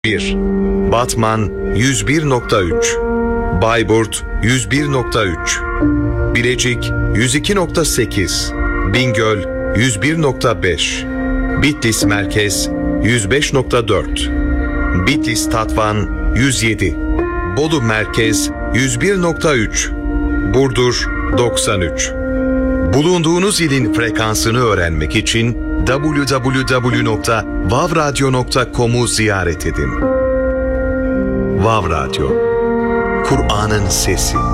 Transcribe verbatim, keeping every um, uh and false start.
bir. Batman yüz bir nokta üç. Bayburt yüz bir nokta üç. Bilecik yüz iki nokta sekiz. Bingöl yüz bir nokta beş. Bitlis Merkez yüz beş nokta dört. Bitlis Tatvan yüz yedi. Bolu Merkez yüz bir nokta üç. Burdur doksan üç. Bulunduğunuz ilin frekansını öğrenmek için double-u double-u double-u nokta vav radyo nokta com'u ziyaret edin. Vav Radyo, Kur'an'ın sesi.